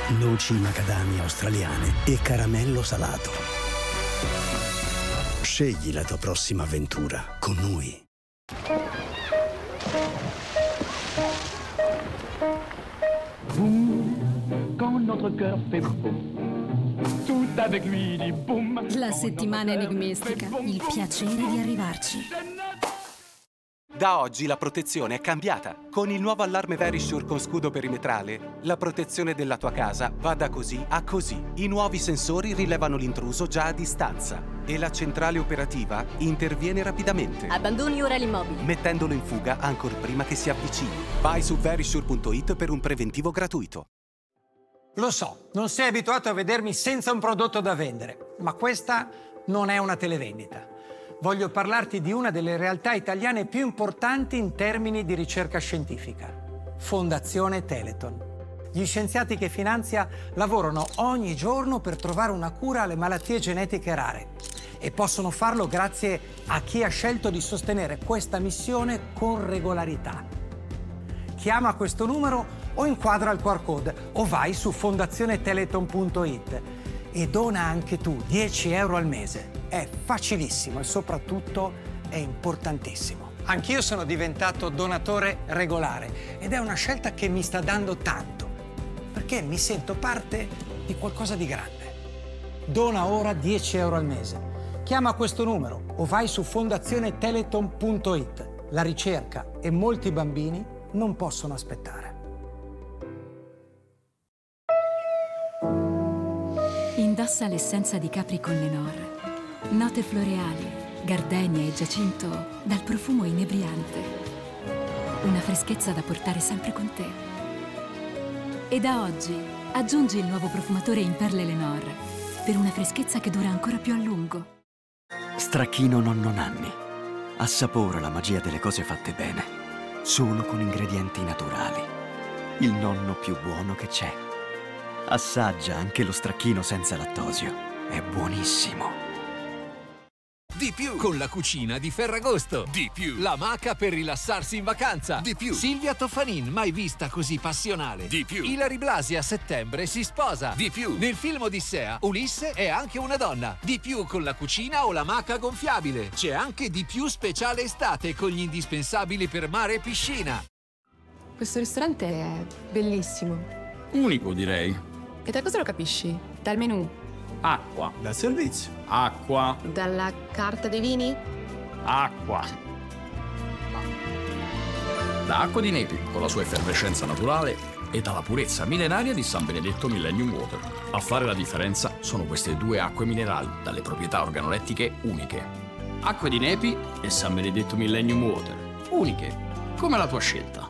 noci macadamia australiane e caramello salato. Scegli la tua prossima avventura con noi. Boum, quand notre cœur fait boum, tout avec lui dit boum. La settimana enigmistica, il piacere di arrivarci. Da oggi la protezione è cambiata. Con il nuovo allarme Verisure con scudo perimetrale, la protezione della tua casa va da così a così. I nuovi sensori rilevano l'intruso già a distanza e la centrale operativa interviene rapidamente. Abbandoni ora l'immobile, mettendolo in fuga ancor prima che si avvicini. Vai su verisure.it per un preventivo gratuito. Lo so, non sei abituato a vedermi senza un prodotto da vendere, ma questa non è una televendita. Voglio parlarti di una delle realtà italiane più importanti in termini di ricerca scientifica, Fondazione Teleton. Gli scienziati che finanzia lavorano ogni giorno per trovare una cura alle malattie genetiche rare e possono farlo grazie a chi ha scelto di sostenere questa missione con regolarità. Chiama questo numero o inquadra il QR code o vai su fondazioneteleton.it e dona anche tu 10 euro al mese. È facilissimo e soprattutto è importantissimo. Anch'io sono diventato donatore regolare ed è una scelta che mi sta dando tanto, perché mi sento parte di qualcosa di grande. Dona ora 10 euro al mese. Chiama questo numero o vai su fondazioneteleton.it. La ricerca e molti bambini non possono aspettare. Indossa l'essenza di Capri con Lenor. Note floreali, gardenia e giacinto dal profumo inebriante. Una freschezza da portare sempre con te. E da oggi aggiungi il nuovo profumatore in perle Lenor per una freschezza che dura ancora più a lungo. Stracchino Nonno Nanni. Assapora la magia delle cose fatte bene, solo con ingredienti naturali. Il nonno più buono che c'è. Assaggia anche lo stracchino senza lattosio. È buonissimo. Di più con la cucina di Ferragosto. Di più la maca per rilassarsi in vacanza. Di più Silvia Toffanin, mai vista così passionale. Di più Ilary Blasi a settembre si sposa. Di più nel film Odissea Ulisse è anche una donna. Di più con la cucina o la maca gonfiabile. C'è anche Di più speciale estate con gli indispensabili per mare e piscina. Questo ristorante è bellissimo. Unico, direi. E da cosa lo capisci? Dal menù? Acqua. Dal servizio. Acqua. Dalla carta dei vini? Acqua. Da Acqua di Nepi, con la sua effervescenza naturale, e dalla purezza millenaria di San Benedetto Millennium Water. A fare la differenza sono queste due acque minerali, dalle proprietà organolettiche uniche. Acque di Nepi e San Benedetto Millennium Water. Uniche, come la tua scelta.